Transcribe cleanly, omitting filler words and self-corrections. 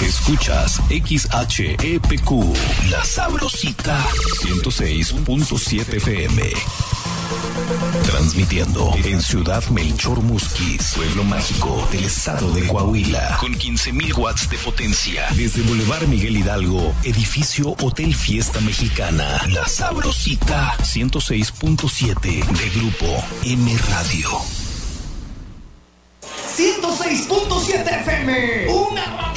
Escuchas XHEPQ, La Sabrosita, 106.7 FM. Transmitiendo en Ciudad Melchor Musquis, pueblo mágico del estado de Coahuila, con 15,000 watts de potencia. Desde Boulevard Miguel Hidalgo, edificio Hotel Fiesta Mexicana. La Sabrosita, 106.7 de Grupo M Radio. 106.7 FM, una